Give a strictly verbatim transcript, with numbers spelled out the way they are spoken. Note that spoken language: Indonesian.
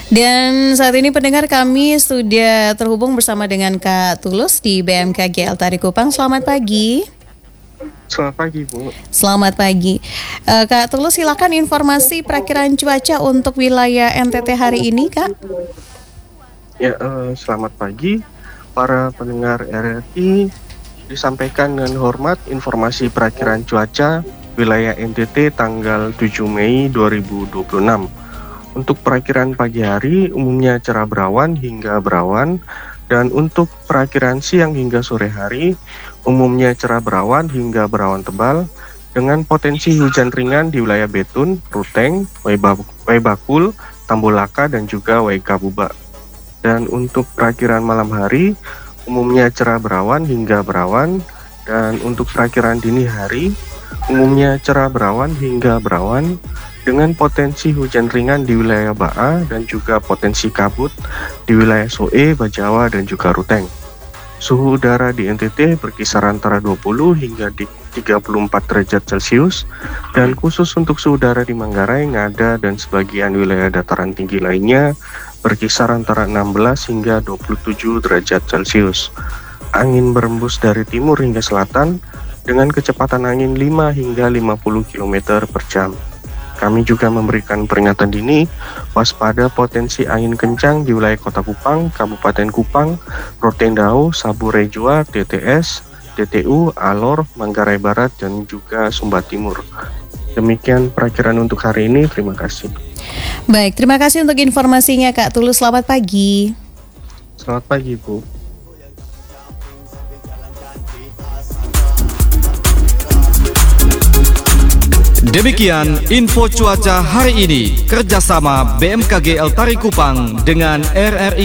Dan saat ini pendengar kami sudah terhubung bersama dengan Kak Tulus di B M K G L Tari Kupang. Selamat pagi. Selamat pagi, Bu. Selamat pagi. Uh, Kak Tulus, silakan informasi perakiraan cuaca untuk wilayah N T T hari ini, Kak. Ya, uh, selamat pagi para pendengar R R I. Disampaikan dengan hormat informasi perakiraan cuaca wilayah N T T tanggal tujuh Mei dua ribu dua puluh enam. Untuk perakiraan pagi hari umumnya cerah berawan hingga berawan, dan untuk perakiraan siang hingga sore hari umumnya cerah berawan hingga berawan tebal dengan potensi hujan ringan di wilayah Betun, Ruteng, Waibakul, Tambulaka, dan juga Waikabuba. Dan untuk perakiraan malam hari umumnya cerah berawan hingga berawan, dan untuk perakiraan dini hari umumnya cerah berawan hingga berawan dengan potensi hujan ringan di wilayah Ba'a dan juga potensi kabut di wilayah Soe, Bajawa, dan juga Ruteng. Suhu udara di N T T berkisar antara dua puluh hingga di tiga puluh empat derajat Celcius, dan khusus untuk suhu udara di Manggarai, Ngada, dan sebagian wilayah dataran tinggi lainnya berkisar antara enam belas hingga dua puluh tujuh derajat Celcius. Angin berembus dari timur hingga selatan dengan kecepatan angin lima hingga lima puluh kilometer per jam. Kami juga memberikan peringatan dini waspada potensi angin kencang di wilayah Kota Kupang, Kabupaten Kupang, Rotendao, Saburejua, T T S, T T U, Alor, Manggarai Barat, dan juga Sumba Timur. Demikian perakiraan untuk hari ini. Terima kasih. Baik, terima kasih untuk informasinya Kak Tulus. Selamat pagi. Selamat pagi, Bu. Demikian info cuaca hari ini kerjasama B M K G L Tari Kupang dengan R R I